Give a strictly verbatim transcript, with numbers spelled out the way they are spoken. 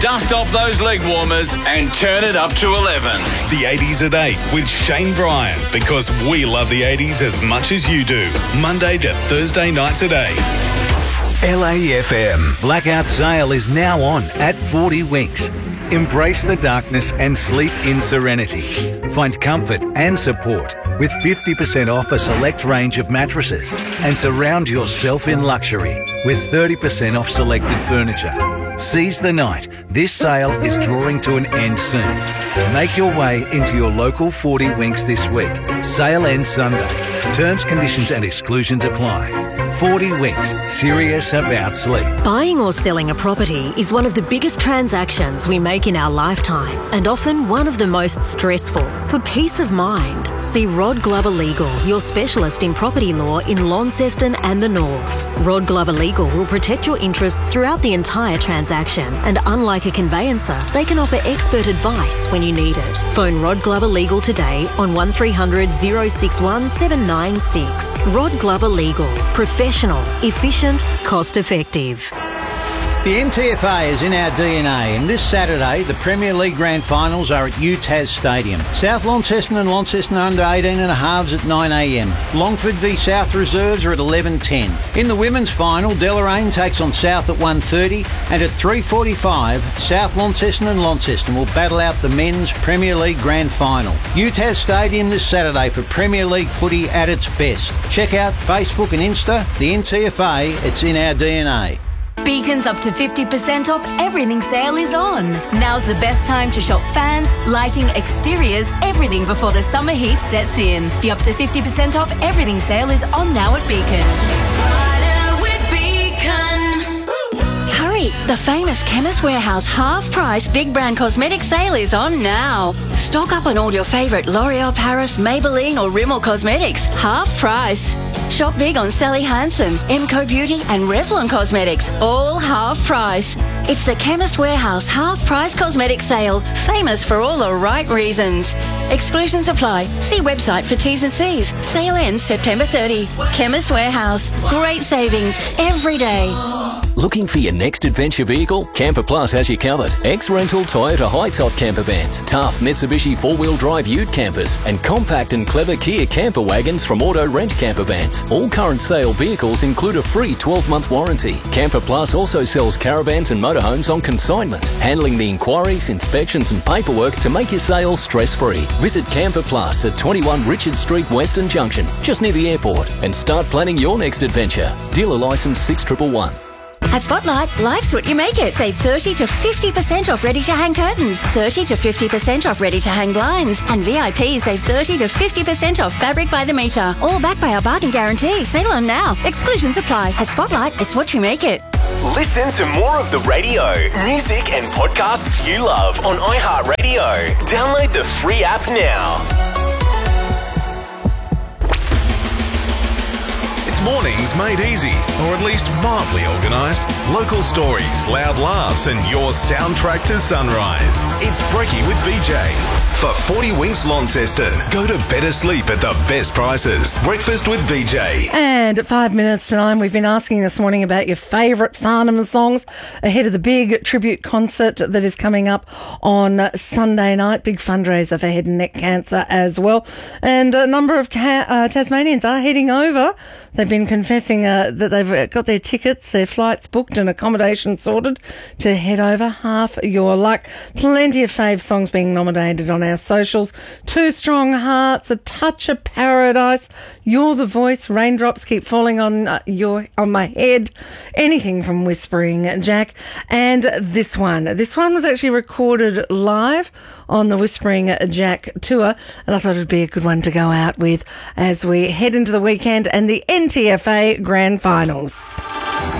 Dust off those leg warmers and turn it up to eleven. The eighties at eight with Shane Bryan, because we love the eighties as much as you do. Monday to Thursday nights at eight. L A F M. Blackout sale is now on at forty Winks. Embrace the darkness and sleep in serenity. Find comfort and support with fifty percent off a select range of mattresses, and surround yourself in luxury with thirty percent off selected furniture. Seize the night. This sale is drawing to an end soon. Make your way into your local forty Winks this week. Sale ends Sunday. Terms, conditions and exclusions apply. forty Winks, serious about sleep. Buying or selling a property is one of the biggest transactions we make in our lifetime, and often one of the most stressful. For peace of mind, see Rod Glover Legal, your specialist in property law in Launceston and the North. Rod Glover Legal will protect your interests throughout the entire transaction, and unlike a conveyancer, they can offer expert advice when you need it. Phone Rod Glover Legal today on one three hundred, oh six one, seven nine six. Rod Glover Legal. Professional, efficient, cost effective. The N T F A is in our D N A, and this Saturday the Premier League Grand Finals are at U T A S Stadium. South Launceston and Launceston under eighteen and a halves at nine a m. Longford v South Reserves are at eleven ten. In the women's final, Deloraine takes on South at one thirty, and at three forty-five, South Launceston and Launceston will battle out the men's Premier League Grand Final. U T A S Stadium this Saturday for Premier League footy at its best. Check out Facebook and Insta, the N T F A, it's in our D N A. Beacon's up to fifty percent off everything sale is on. Now's the best time to shop fans, lighting, exteriors, everything before the summer heat sets in. The up to fifty percent off everything sale is on now at Beacon. Hurry, the famous Chemist Warehouse half-price big brand cosmetic sale is on now. Stock up on all your favourite L'Oreal Paris, Maybelline or Rimmel cosmetics, half price. Shop big on Sally Hansen, Emco Beauty and Revlon Cosmetics, all half price. It's the Chemist Warehouse half-price cosmetic sale, famous for all the right reasons. Exclusions apply. See website for T's and C's. Sale ends September thirtieth. Chemist Warehouse. Great savings every day. Looking for your next adventure vehicle? Camper Plus has you covered. Ex-rental Toyota high-top camper vans, tough Mitsubishi four-wheel drive ute campers, and compact and clever Kia camper wagons from Auto Rent Camper Vans. All current sale vehicles include a free twelve-month warranty. Camper Plus also sells caravans and motorhomes on consignment, handling the inquiries, inspections and paperwork to make your sale stress-free. Visit Camper Plus at twenty-one Richard Street, Western Junction, just near the airport, and start planning your next adventure. Dealer licence six one one one. At Spotlight, life's what you make it. Save thirty to fifty percent off ready-to-hang curtains, thirty to fifty percent off ready-to-hang blinds, and V I P save thirty to fifty percent off fabric by the metre. All backed by our bargain guarantee. Sale on now. Exclusions apply. At Spotlight, it's what you make it. Listen to more of the radio, music and podcasts you love on iHeartRadio. Download the free app now. Mornings made easy, or at least mildly organised. Local stories, loud laughs, and your soundtrack to sunrise. It's Brekkie with V J. For forty Winks Launceston, go to better sleep at the best prices. Breakfast with V J. And at five minutes to nine, we've been asking this morning about your favourite Farnham songs ahead of the big tribute concert that is coming up on Sunday night. Big fundraiser for head and neck cancer as well. And a number of ca- uh, Tasmanians are heading over. They've been confessing uh, that they've got their tickets, their flights booked and accommodation sorted to head over. Half your luck. Plenty of fave songs being nominated on our socials. Two Strong Hearts, A Touch of Paradise, You're the Voice, Raindrops Keep Falling on uh, your on My Head, anything from Whispering Jack. And this one. This one was actually recorded live on the Whispering Jack tour, and I thought it'd be a good one to go out with as we head into the weekend and the N T F A Grand Finals.